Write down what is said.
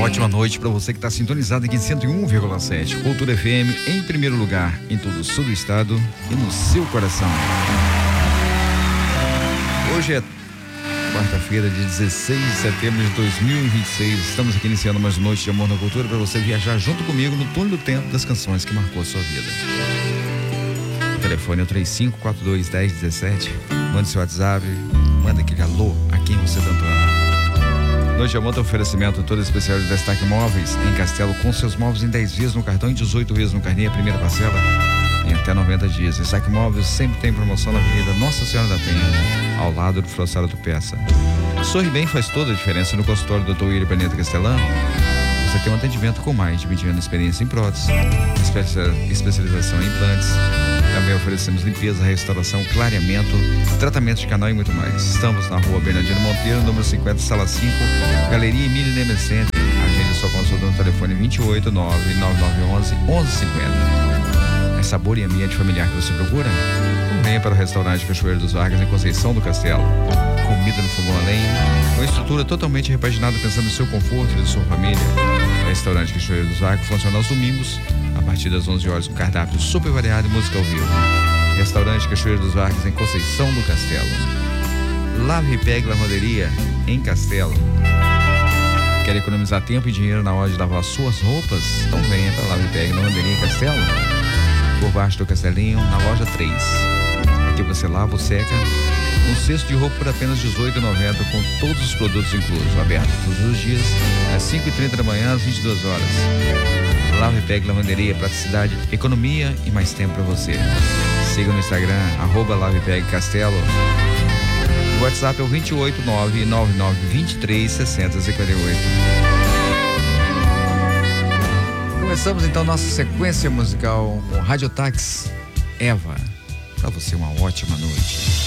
ótima noite para você que está sintonizado aqui em 101,7. Cultura FM em primeiro lugar em todo o sul do estado e no seu coração. Hoje é quarta-feira, de 16 de setembro de 2026. Estamos aqui iniciando mais noite de amor na cultura para você viajar junto comigo no túnel do tempo das canções que marcou a sua vida. O telefone é o 3542-1017. Mande seu WhatsApp, manda aquele alô a quem você tanto ama. Noite de amor tem oferecimento todo especial de Destaque Móveis em Castelo, com seus móveis em 10 vezes no cartão e 18 vezes no carnê, a primeira parcela em até 90 dias. Destaque Móveis sempre tem promoção na Avenida Nossa Senhora da Penha, ao lado do Florçado do Peça. Sorri Bem faz toda a diferença no consultório do Dr. William Planeta Castelano. Você tem um atendimento com mais de 20 anos de experiência em prótese, especialização em implantes. Também oferecemos limpeza, restauração, clareamento, tratamento de canal e muito mais. Estamos na rua Bernardino Monteiro, número 50, sala 5, Galeria Emílio Nemes Center. Agende sua consulta no telefone 28 99911 1150. É sabor e ambiente familiar que você procura? Venha para o restaurante Cachoeiro dos Vargas, em Conceição do Castelo. Comida no fogão a lenha, com estrutura totalmente repaginada pensando no seu conforto e da sua família. Restaurante Cachoeiro dos Vargas funciona aos domingos, a partir das 11 horas, com cardápio super variado e música ao vivo. Restaurante Cachoeiro dos Vargas, em Conceição do Castelo. Lave e Pegue Lavanderia, em Castelo. Quer economizar tempo e dinheiro na hora de lavar suas roupas? Então venha para Lave e Pegue Lavanderia, em Castelo. Por baixo do Castelinho, na loja 3. Aqui você lava ou seca um cesto de roupa por apenas R$18,90, com todos os produtos inclusos. Aberto todos os dias, às 5h30 da manhã, às 22 horas. Lave e Pegue Lavanderia, praticidade, economia e mais tempo para você. Siga no Instagram, @LavePegueCastelo. O WhatsApp é o 28999236058. Começamos então nossa sequência musical com Radiotax Eva. Para você uma ótima noite.